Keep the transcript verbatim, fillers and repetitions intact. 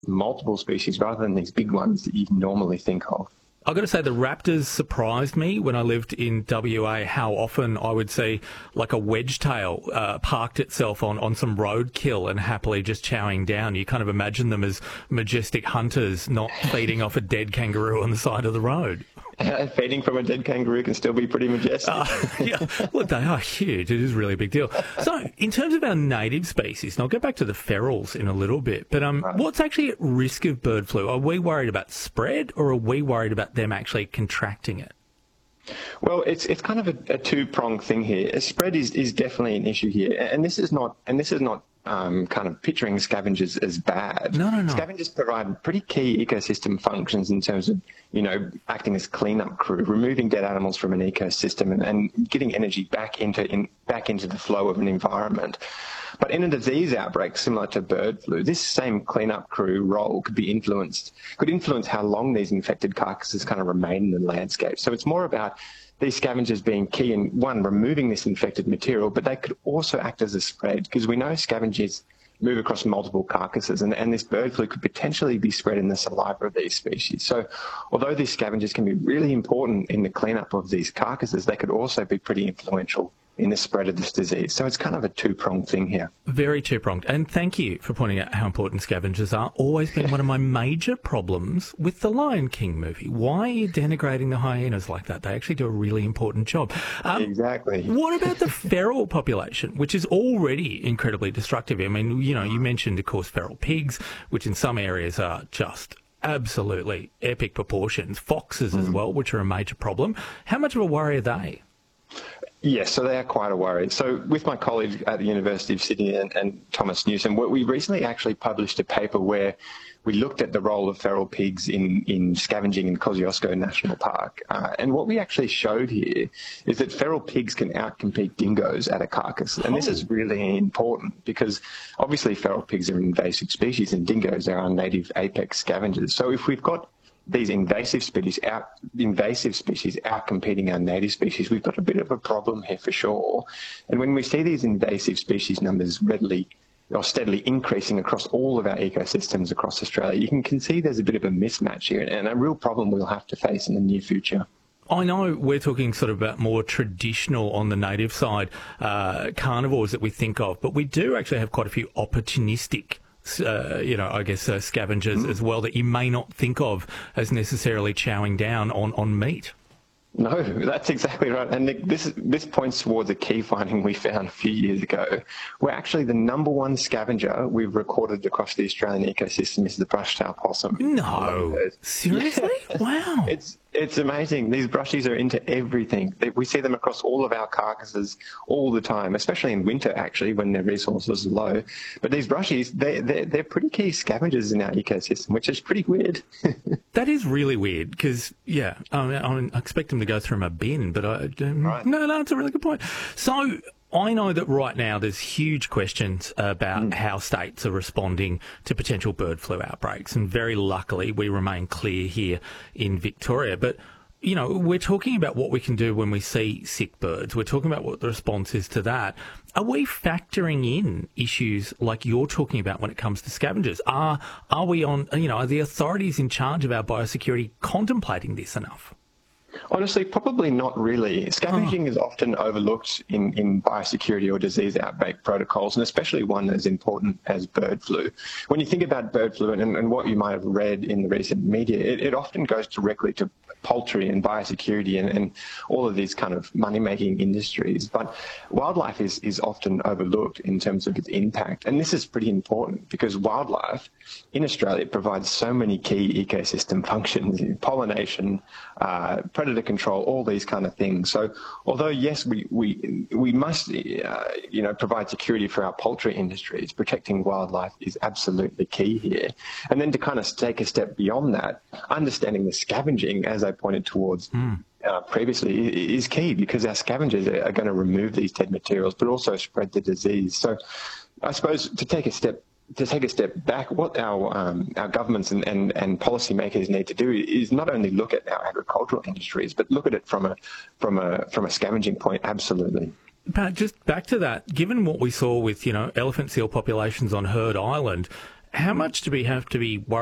multiple species rather than these big ones that you normally think of. I've got to say the raptors surprised me when I lived in W A, how often I would see like a wedgetail uh, parked itself on, on some roadkill and happily just chowing down. You kind of imagine them as majestic hunters not feeding off a dead kangaroo on the side of the road. Uh, feeding from a dead kangaroo can still be pretty majestic. Uh, yeah, look, they are huge. It is a really big deal. So, in terms of our native species, and I'll go back to the ferals in a little bit, but um, right. what's actually at risk of bird flu? Are we worried about spread, or are we worried about them actually contracting it? Well, it's it's kind of a, a two-pronged thing here. Spread is, is definitely an issue here, and this is not and this is not um, kind of picturing scavengers as bad. No, no, no. Scavengers provide pretty key ecosystem functions in terms of, you know, acting as cleanup crew, removing dead animals from an ecosystem, and, and getting energy back into in, back into the flow of an environment. But in a disease outbreak similar to bird flu, this same cleanup crew role could be influenced, could influence how long these infected carcasses kind of remain in the landscape. So it's more about these scavengers being key in, one, removing this infected material, but they could also act as a spread, because we know scavengers move across multiple carcasses, and, and this bird flu could potentially be spread in the saliva of these species. So although these scavengers can be really important in the cleanup of these carcasses, they could also be pretty influential in the spread of this disease. So it's kind of a two-pronged thing here. Very two-pronged. And thank you for pointing out how important scavengers are. Always been one of my major problems with the Lion King movie. Why are you denigrating the hyenas like that? They actually do a really important job. Um, exactly. What about the feral population, which is already incredibly destructive? I mean, you know, you mentioned, of course, feral pigs, which in some areas are just absolutely epic proportions. Foxes mm. as well, which are a major problem. How much of a worry are they? Yes, so they are quite a worry. So with my colleague at the University of Sydney and, and Thomas Newsom, we recently actually published a paper where we looked at the role of feral pigs in, in scavenging in Kosciuszko National Park. Uh, and what we actually showed here is that feral pigs can outcompete dingoes at a carcass. And this is really important because obviously feral pigs are an invasive species and dingoes are our native apex scavengers. So if we've got these invasive species out invasive species out competing our native species, we've got a bit of a problem here for sure. And when we see these invasive species numbers readily or steadily increasing across all of our ecosystems across Australia, you can, can see there's a bit of a mismatch here and a real problem we'll have to face in the near future. I know we're talking sort of about more traditional on the native side, uh, carnivores that we think of, but we do actually have quite a few opportunistic Uh, you know, I guess uh, scavengers mm. as well that you may not think of as necessarily chowing down on, on meat. No, that's exactly right. And Nick, this this points towards a key finding we found a few years ago, where actually the number one scavenger we've recorded across the Australian ecosystem is the brush-tailed possum. No, seriously? Yeah. Wow. It's it's amazing. These brushies are into everything. We see them across all of our carcasses all the time, especially in winter, actually, when their resources are low. But these brushies, they, they're, they're pretty key scavengers in our ecosystem, which is pretty weird. That is really weird because, yeah, I, mean, I expect them to go through my bin, but I um, right. no, no, it's a really good point. So I know that right now there's huge questions about mm. how states are responding to potential bird flu outbreaks, and very luckily we remain clear here in Victoria. But, you know, we're talking about what we can do when we see sick birds. We're talking about what the response is to that. Are we factoring in issues like you're talking about when it comes to scavengers? Are, are we on, you know, are the authorities in charge of our biosecurity contemplating this enough? Honestly, probably not really. Scavenging oh. is often overlooked in, in biosecurity or disease outbreak protocols, and especially one as important as bird flu. When you think about bird flu and, and what you might have read in the recent media, it, it often goes directly to poultry and biosecurity and, and all of these kind of money-making industries. But wildlife is, is often overlooked in terms of its impact. And this is pretty important because wildlife in Australia provides so many key ecosystem functions, pollination, uh, predator control, all these kind of things. So although, yes, we, we, we must uh, you know, provide security for our poultry industries, protecting wildlife is absolutely key here. And then to kind of take a step beyond that, understanding the scavenging, as I pointed towards mm. uh, previously, is key because our scavengers are, are going to remove these dead materials, but also spread the disease. So I suppose to take a step to take a step back, what our um, our governments and, and, and policymakers need to do is not only look at our agricultural industries, but look at it from a from a from a scavenging point. Absolutely. But just back to that, given what we saw with, you know, elephant seal populations on Heard Island, how much do we have to be worried